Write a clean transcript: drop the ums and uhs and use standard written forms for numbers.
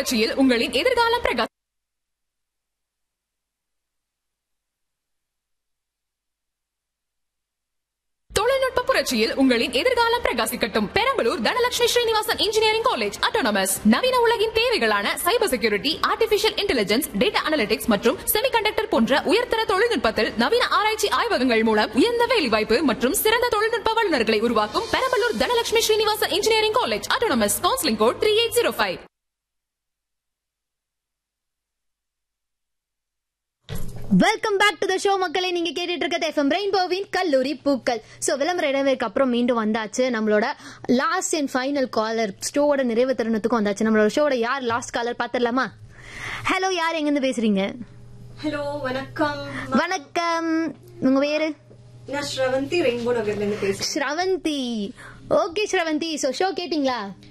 புரட்சியில் உங்களின் எதிர்காலம் தொழில்நுட்ப புரட்சியில் உங்களின் எதிர்காலம் பிரகாசிக்கட்டும். Perambalur Dhanalakshmi Srinivasan engineering college autonomous. நவீன உலகின் தேவைகளான cyber security, artificial intelligence, data analytics மற்றும் செமிகண்டக்டர் போன்ற உயர்தர தொழில்நுட்பத்தில் நவீன ஆராய்ச்சி ஆய்வகங்கள் மூலம் உயர்ந்த வேலைவாய்ப்பு மற்றும் சிறந்த தொழில்நுட்ப வல்லுநர்களை உருவாக்கும் Perambalur Dhanalakshmi Srinivasan engineering college autonomous. Counselling code 3805. Welcome back to the show மக்களே. நீங்க கேட்டுட்டு இருக்கிறது எஃப்எம் ரெயின்போவின் கல்லூரி பூக்கள். சோ விளம்பர இடைவேளைக்கு அப்புறம் மீண்டும் வந்தாச்சு. நம்மளோட லாஸ்ட் அண்ட் ஃபைனல் காலர் ஷோவோட நிறைவு தருணத்துக்கும் வந்தாச்சு. நம்மளோட ஷோட யார் லாஸ்ட் காலர் பாத்திரலாமா? ஹலோ, யார் எங்க இருந்து பேசுறீங்க? ஹலோ, வணக்கம். வணக்கம், உங்க பேரு? நான் ஸ்ரவந்தி, ரெயின்போ நகர்ல இருந்து பேசுறேன். Sravanthi, okay Sravanthi. So show கேட்டீங்களா?